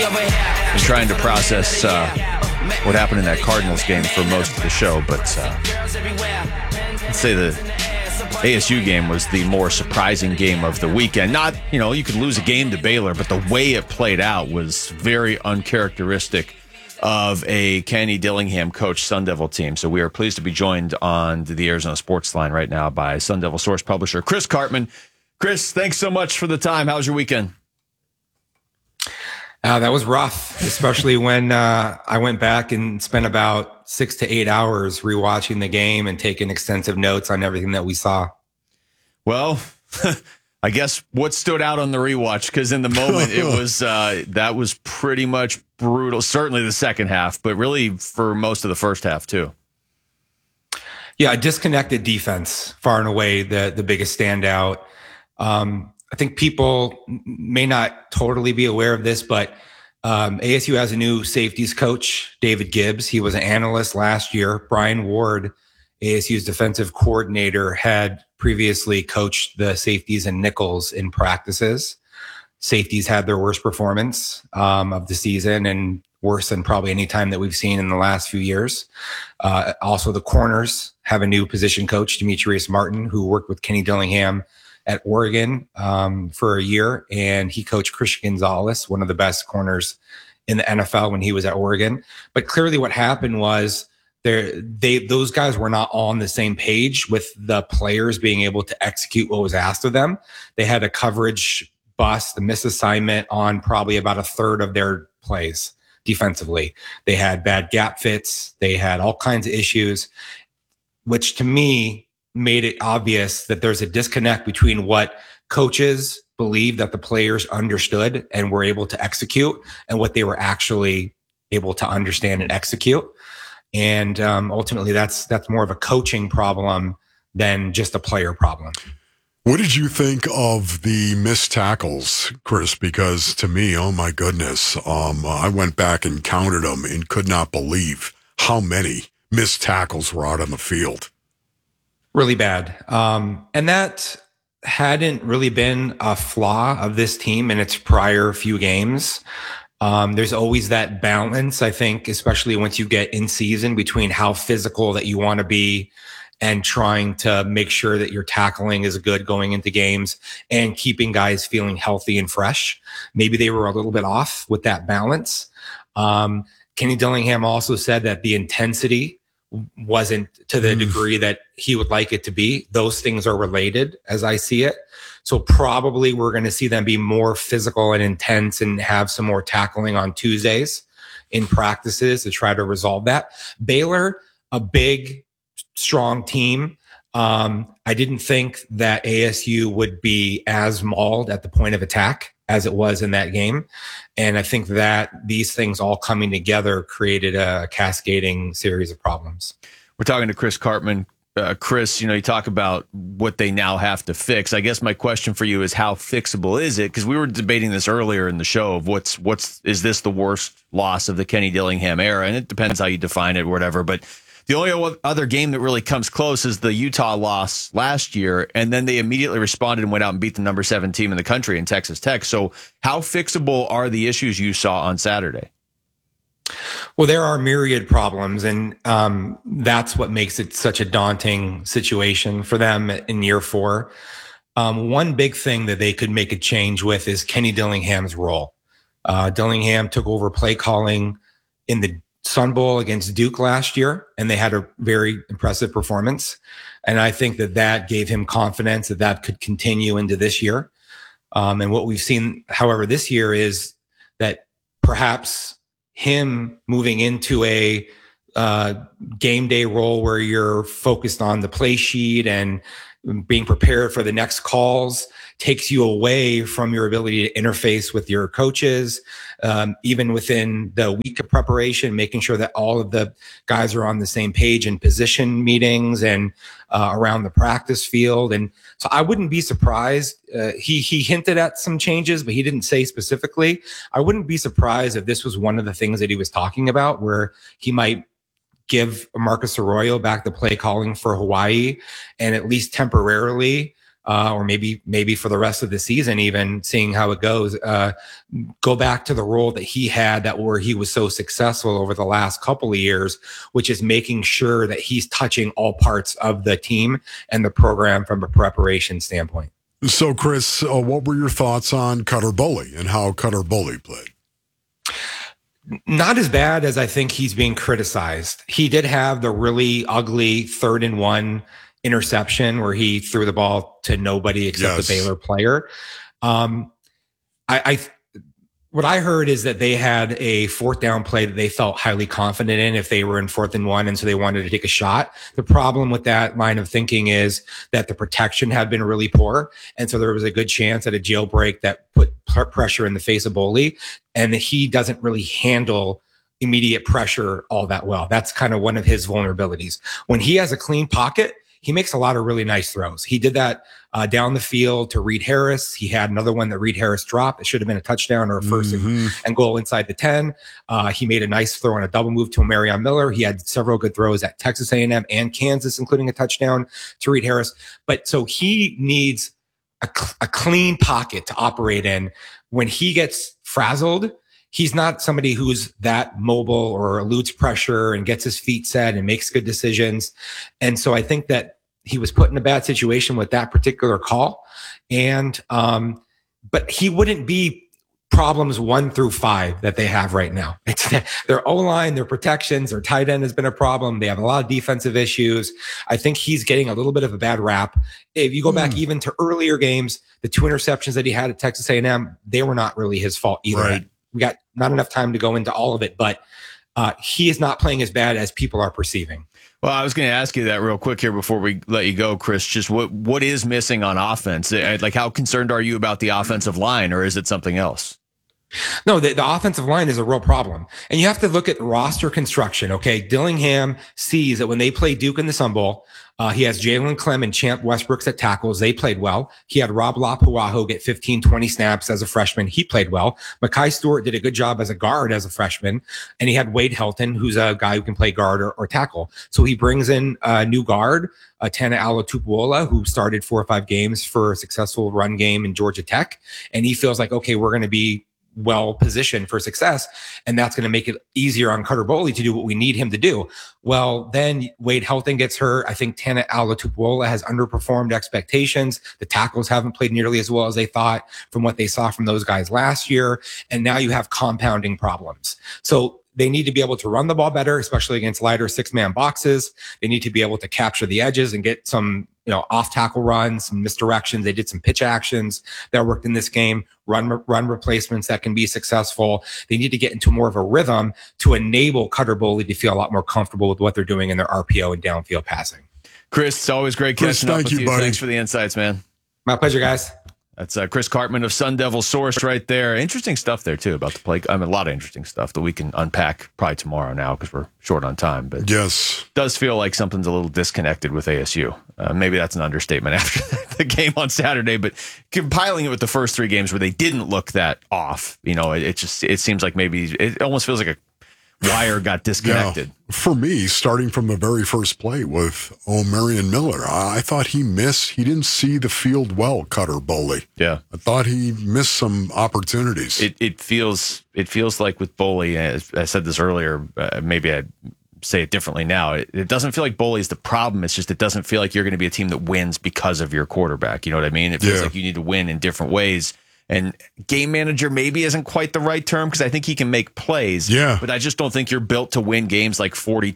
Been trying to process what happened in that Cardinals game for most of the show, but let's say the ASU game was the more surprising game of the weekend. Not, you could lose a game to Baylor, but the way it played out was very uncharacteristic of a Kenny Dillingham coach Sun Devil team. So we are pleased to be joined on the Arizona Sports Line right now by Sun Devil source publisher Chris Karpman. Chris, thanks so much for the time. How was your weekend? That was rough, especially when I went back and spent about 6 to 8 hours rewatching the game and taking extensive notes on everything that we saw. Well, I guess what stood out on the rewatch, because in the moment it was that was pretty much brutal. Certainly the second half, but really for most of the first half too. Yeah, a disconnected defense, far and away the biggest standout. I think people may not totally be aware of this, but ASU has a new safeties coach, David Gibbs. He was an analyst last year. Brian Ward, ASU's defensive coordinator, had previously coached the safeties and nickels in practices. Safeties had their worst performance of the season, and worse than probably any time that we've seen in the last few years. Also, the corners have a new position coach, Demetrius Martin, who worked with Kenny Dillingham at Oregon for a year, and he coached Christian Gonzalez, one of the best corners in the NFL when he was at Oregon. But clearly what happened was those guys were not all on the same page with the players being able to execute what was asked of them. They had a coverage bust, a misassignment on probably about a third of their plays defensively. They had bad gap fits. They had all kinds of issues, which to me made it obvious that there's a disconnect between what coaches believe that the players understood and were able to execute and what they were actually able to understand and execute. And ultimately, that's more of a coaching problem than just a player problem. What did you think of the missed tackles, Chris? Because to me, oh my goodness, I went back and counted them and could not believe how many missed tackles were out on the field. Really bad. And that hadn't really been a flaw of this team in its prior few games. There's always that balance, I think, especially once you get in season, between how physical that you want to be and trying to make sure that your tackling is good going into games and keeping guys feeling healthy and fresh. Maybe they were a little bit off with that balance. Kenny Dillingham also said that the intensity wasn't to the degree that he would like it to be. Those things are related as I see it. So probably we're going to see them be more physical and intense and have some more tackling on Tuesdays in practices to try to resolve that. Baylor, a big, strong team. I didn't think that ASU would be as mauled at the point of attack as it was in that game. And I think that these things all coming together created a cascading series of problems. We're talking to Chris Karpman. Chris, you talk about what they now have to fix. I guess my question for you is, how fixable is it? Because we were debating this earlier in the show of is this the worst loss of the Kenny Dillingham era? And it depends how you define it or whatever. But the only other game that really comes close is the Utah loss last year, and then they immediately responded and went out and beat the number 7 team in the country in Texas Tech. So how fixable are the issues you saw on Saturday? Well, there are myriad problems, and that's what makes it such a daunting situation for them in year 4. One big thing that they could make a change with is Kenny Dillingham's role. Dillingham took over play calling in the Sun Bowl against Duke last year, and they had a very impressive performance. And I think that gave him confidence that could continue into this year. And what we've seen, however, this year is that perhaps him moving into a game day role where you're focused on the play sheet and being prepared for the next calls takes you away from your ability to interface with your coaches, even within the week of preparation, making sure that all of the guys are on the same page in position meetings and around the practice field. And so I wouldn't be surprised. He hinted at some changes, but he didn't say specifically. I wouldn't be surprised if this was one of the things that he was talking about, where he might give Marcus Arroyo back the play calling for Hawaii and at least temporarily or maybe for the rest of the season, even seeing how it goes, go back to the role that he had where he was so successful over the last couple of years, which is making sure that he's touching all parts of the team and the program from a preparation standpoint. So, Chris, what were your thoughts on Cutter Boley and how Cutter Boley played? Not as bad as I think he's being criticized. He did have the really ugly 3rd and 1 interception where he threw the ball to nobody except the Baylor player. What I heard is that they had a 4th down play that they felt highly confident in if they were in 4th and 1. And so they wanted to take a shot. The problem with that line of thinking is that the protection had been really poor. And so there was a good chance at a jailbreak that put pressure in the face of Boley, and that he doesn't really handle immediate pressure all that well. That's kind of one of his vulnerabilities. When he has a clean pocket, he makes a lot of really nice throws. He did that down the field to Reed Harris. He had another one that Reed Harris dropped. It should have been a touchdown or a first and goal inside the 10. He made a nice throw on a double move to Marion Miller. He had several good throws at Texas A&M and Kansas, including a touchdown to Reed Harris. But so he needs a clean pocket to operate in. When he gets frazzled, he's not somebody who's that mobile or eludes pressure and gets his feet set and makes good decisions. And so I think that he was put in a bad situation with that particular call. And, but he wouldn't be problems 1 through 5 that they have right now. It's their O-line, their protections, their tight end has been a problem. They have a lot of defensive issues. I think he's getting a little bit of a bad rap. If you go back even to earlier games, the 2 interceptions that he had at Texas A&M, they were not really his fault either. Right. We got not enough time to go into all of it, but he is not playing as bad as people are perceiving. Well, I was going to ask you that real quick here before we let you go, Chris. Just what is missing on offense? Like, how concerned are you about the offensive line, or is it something else? No, the offensive line is a real problem. And you have to look at roster construction, okay? Dillingham sees that when they play Duke in the Sun Bowl, he has Jalen Clem and Champ Westbrooks at tackles. They played well. He had Rob Lapuaho get 15, 20 snaps as a freshman. He played well. Makai Stewart did a good job as a guard as a freshman. And he had Wade Helton, who's a guy who can play guard or tackle. So he brings in a new guard, Tana Alatupuola, who started 4 or 5 games for a successful run game in Georgia Tech. And he feels like, okay, we're going to be well positioned for success, and that's going to make it easier on Cutter Boley to do what we need him to do. Well, then Wade Helton gets hurt. I think Tana Alatupuola has underperformed expectations. The tackles haven't played nearly as well as they thought from what they saw from those guys last year, and now you have compounding problems. So they need to be able to run the ball better, especially against lighter 6-man boxes. They need to be able to capture the edges and get some, off tackle runs, some misdirections. They did some pitch actions that worked in this game, run replacements that can be successful. They need to get into more of a rhythm to enable Cutter Boley to feel a lot more comfortable with what they're doing in their RPO and downfield passing. Chris, it's always great catching up with you. Buddy. Thanks for the insights, man. My pleasure, guys. That's Chris Cartman of Sun Devil Source right there. Interesting stuff there, too, about the play. I mean, a lot of interesting stuff that we can unpack probably tomorrow now because we're short on time. But yes, it does feel like something's a little disconnected with ASU. Maybe that's an understatement after the game on Saturday, but compiling it with the first 3 games where they didn't look that off, it seems like maybe it almost feels like a wire got disconnected. Yeah. For me, starting from the very first play with Marion Miller, I thought he didn't see the field well, Cutter Boley. Yeah. I thought he missed some opportunities. It feels like with Boley, as I said this earlier, maybe I'd say it differently now. It doesn't feel like Boley's the problem. It's just it doesn't feel like you're going to be a team that wins because of your quarterback. You know what I mean? It feels like you need to win in different ways. And game manager maybe isn't quite the right term because I think he can make plays. Yeah. But I just don't think you're built to win games like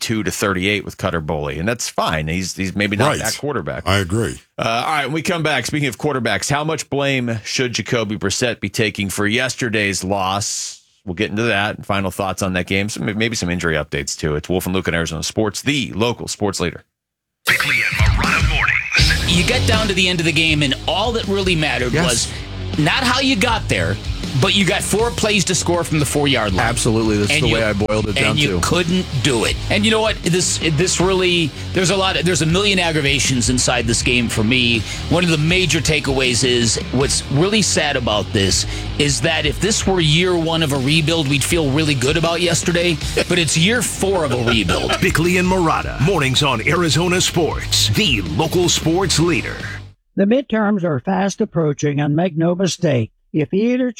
42-38 with Cutter Boley. And that's fine. He's maybe not that quarterback. I agree. All right, when we come back, speaking of quarterbacks, how much blame should Jacoby Brissett be taking for yesterday's loss? We'll get into that and final thoughts on that game. Maybe some injury updates, too. It's Wolf and Luke in Arizona Sports, the local sports leader. Bickley and Marotta mornings. You get down to the end of the game, and all that really mattered was not how you got there, but you got 4 plays to score from the 4-yard line. Absolutely. That's the way I boiled it down to. And you couldn't do it. And you know what? This really, there's a million aggravations inside this game for me. One of the major takeaways is what's really sad about this is that if this were year 1 of a rebuild, we'd feel really good about yesterday, but it's year 4 of a rebuild. Bickley and Marotta, mornings on Arizona Sports, the local sports leader. The midterms are fast approaching, and make no mistake, if either